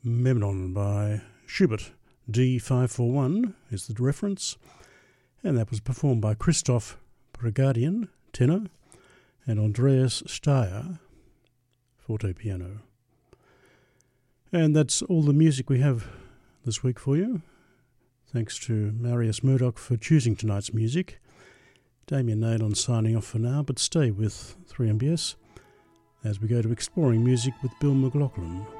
Memnon by Schubert. D541 is the reference, and that was performed by Christoph Brigadian, tenor, and Andreas Steyer, forte piano. And that's all the music we have this week for you. Thanks to Marius Murdoch for choosing tonight's music. Damien Naylon signing off for now, but stay with 3MBS as we go to Exploring Music with Bill McLaughlin.